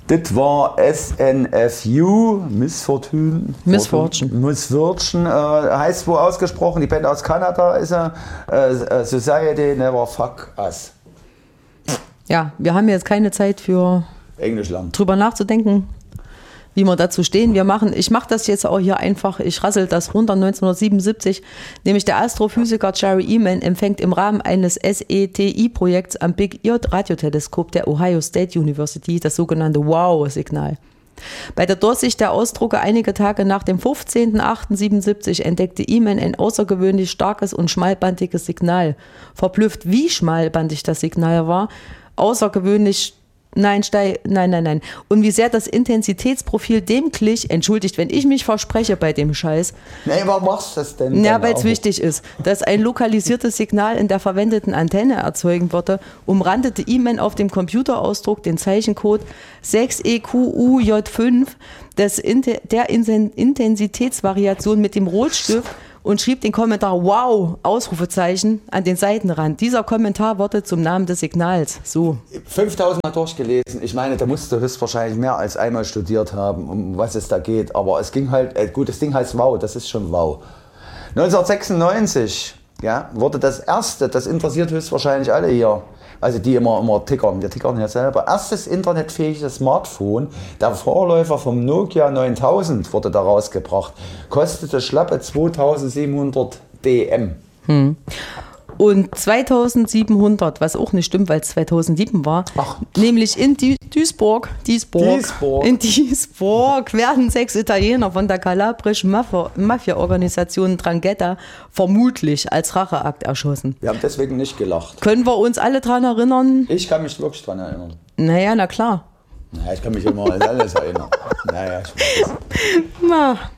Das war SNFU, Misfortune. Heißt wo ausgesprochen, die Band aus Kanada ist Society Never Fuck Us. Ja, wir haben jetzt keine Zeit für Englisch lernen. Drüber nachzudenken, wie wir dazu stehen. Ich mache das jetzt auch hier einfach, ich rassel das runter. 1977, nämlich der Astrophysiker Jerry Ehman empfängt im Rahmen eines SETI-Projekts am Big Ear Radioteleskop der Ohio State University das sogenannte WOW-Signal. Bei der Durchsicht der Ausdrucke einige Tage nach dem 15.08.77 entdeckte Ehman ein außergewöhnlich starkes und schmalbandiges Signal. Verblüfft, wie schmalbandig das Signal war, außergewöhnlich. Nein. Und wie sehr das Intensitätsprofil dem glich, entschuldigt, wenn ich mich verspreche bei dem Scheiß. Nee, warum machst du das denn? Ja, weil es wichtig ist, dass ein lokalisiertes Signal in der verwendeten Antenne erzeugen würde, umrandete Ehman auf dem Computerausdruck den Zeichencode 6EQUJ5 der Intensitätsvariation mit dem Rotstift und schrieb den Kommentar Wow, Ausrufezeichen, an den Seitenrand. Dieser Kommentar wurde zum Namen des Signals. So. 5000 Mal durchgelesen. Ich meine, da musst du höchstwahrscheinlich mehr als einmal studiert haben, um was es da geht. Aber es ging halt, gut, das Ding heißt Wow, das ist schon Wow. 1996 wurde das erste, das interessiert höchstwahrscheinlich alle hier, also die immer tickern, wir tickern ja selber, erstes internetfähiges Smartphone, der Vorläufer vom Nokia 9000 wurde da rausgebracht, kostete schlappe 2700 DM. Und 2700, was auch nicht stimmt, weil es 2007 war, nämlich in Duisburg, werden 6 Italiener von der kalabrischen Mafia-Organisation 'Ndrangheta vermutlich als Racheakt erschossen. Wir haben deswegen nicht gelacht. Können wir uns alle dran erinnern? Ich kann mich wirklich dran erinnern. Naja, na klar. Naja, ich kann mich immer an alles erinnern. Naja, ich weiß.